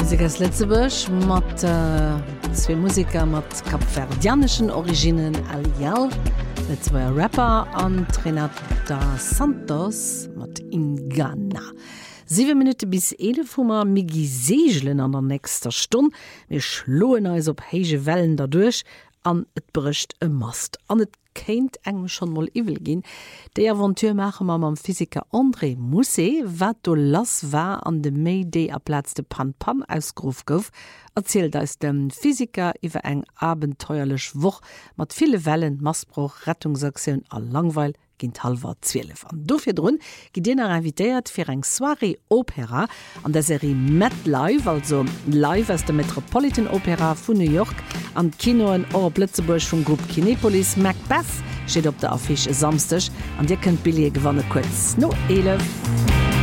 Musik aus Lützeburg mit zwei Musiker mit kapverdianischen Originen, Alial, Lützeburger Rapper und Renata Santos mit Ingana. 7 Minuten bis 11 Uhr migi segeln an der nächster Stunde. Wir schloen uns auf heige Wellen dadurch an et bricht e Mast. An et kennt eng schon mal iwel gin. De Aventur machen ma am Physiker André Musset, wat do lass war an de Mayday aplatz de Pan ausgeruf gouf, erzählt aus dem Physiker iwwer eng abenteuerlech Woch mat viele Wellen, Mastbruch, Rettungsaktion a Langweil ginint halber 12. An dofir drun gi denner invitéiert fir eng Soirée Opera an der Serie Met Live, also live aus der Metropolitan Opera vu New York an Kinoen or Lützeburg vum Gruppe Kinepolis. Macbeth steht op der Affiche samstech an Dir könnt Billie gewanne kurz no 11.